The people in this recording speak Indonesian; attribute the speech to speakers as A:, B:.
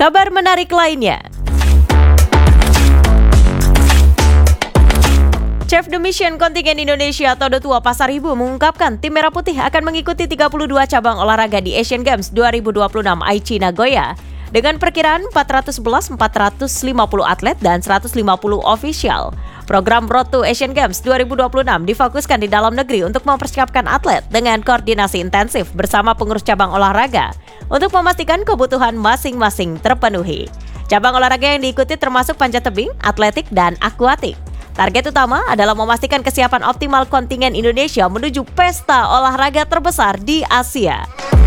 A: Kabar menarik lainnya. Chef de Mission kontingen Indonesia atau Dotua Pasar Ibu mengungkapkan tim Merah Putih akan mengikuti 32 cabang olahraga di Asian Games 2026 Aichi Nagoya dengan perkiraan 411-450 atlet dan 150 official. Program Road to Asian Games 2026 difokuskan di dalam negeri untuk mempersiapkan atlet dengan koordinasi intensif bersama pengurus cabang olahraga untuk memastikan kebutuhan masing-masing terpenuhi. Cabang olahraga yang diikuti termasuk panjat tebing, atletik, dan akuatik. Target utama adalah memastikan kesiapan optimal kontingen Indonesia menuju pesta olahraga terbesar di Asia.